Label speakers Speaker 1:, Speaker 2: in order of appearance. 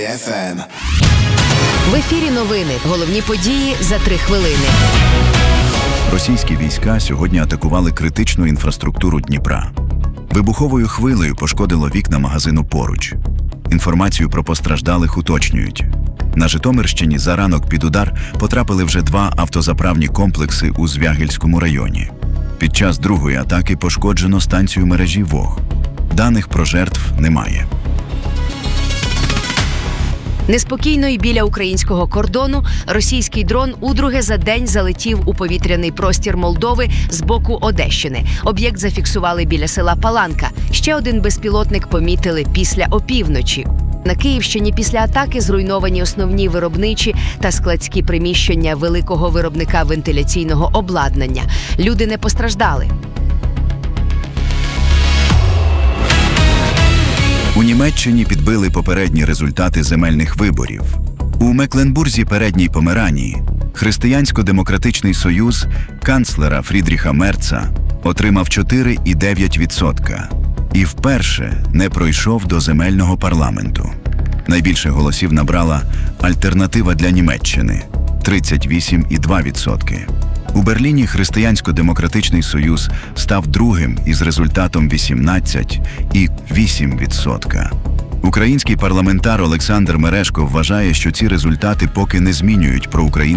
Speaker 1: FM.
Speaker 2: В ефірі новини. Головні події за 3 хвилини.
Speaker 3: Російські війська сьогодні атакували критичну інфраструктуру Дніпра. Вибуховою хвилею пошкодило вікна магазину поруч. Інформацію про постраждалих уточнюють. На Житомирщині за ранок під удар потрапили вже 2 автозаправні комплекси у Звягельському районі. Під час другої атаки пошкоджено станцію мережі ВОГ. Даних про жертв немає.
Speaker 2: Неспокійно і біля українського кордону російський дрон удруге за день залетів у повітряний простір Молдови з боку Одещини. Об'єкт зафіксували біля села Паланка. Ще один безпілотник помітили після опівночі. На Київщині після атаки зруйновані основні виробничі та складські приміщення великого виробника вентиляційного обладнання. Люди не постраждали.
Speaker 3: У Німеччині підбили попередні результати земельних виборів. У Мекленбурзі Передній Померанії Християнсько-демократичний союз канцлера Фрідріха Мерца отримав 4,9% і вперше не пройшов до земельного парламенту. Найбільше голосів набрала «Альтернатива для Німеччини» – 38,2%. У Берліні Християнсько-демократичний союз став другим із результатом 18,8%. Український парламентар Олександр Мережко вважає, що ці результати поки не змінюють проукраїнську